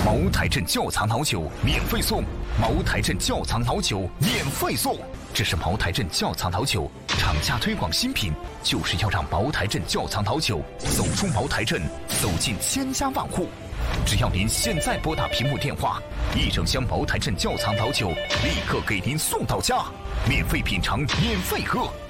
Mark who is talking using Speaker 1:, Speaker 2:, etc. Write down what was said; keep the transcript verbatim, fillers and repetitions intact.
Speaker 1: 茅台镇窖藏好酒免费送，茅台镇窖藏好酒免费送。这是茅台镇窖藏好酒厂家推广新品，就是要让茅台镇窖藏好酒走出茅台镇，走进千家万户。只要您现在拨打屏幕电话，一整箱茅台镇窖藏好酒立刻给您送到家，免费品尝，免费喝。